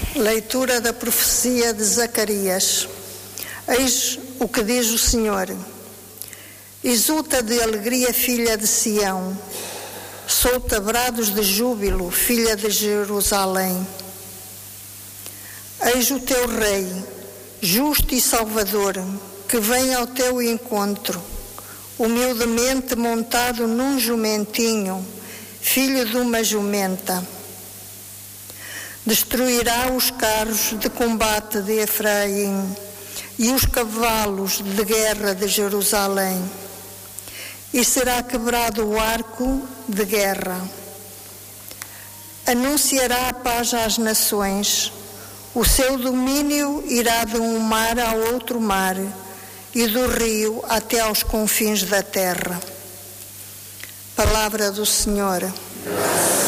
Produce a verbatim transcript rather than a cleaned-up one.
Leitura da profecia de Zacarias. Eis o que diz o Senhor. Exulta de alegria, filha de Sião. Solta brados de júbilo, filha de Jerusalém. Eis o teu rei, justo e salvador, que vem ao teu encontro, humildemente montado num jumentinho, filho de uma jumenta. Destruirá os carros de combate de Efraim e os cavalos de guerra de Jerusalém. E será quebrado o arco de guerra. Anunciará a paz às nações. O seu domínio irá de um mar a outro mar e do rio até aos confins da terra. Palavra do Senhor.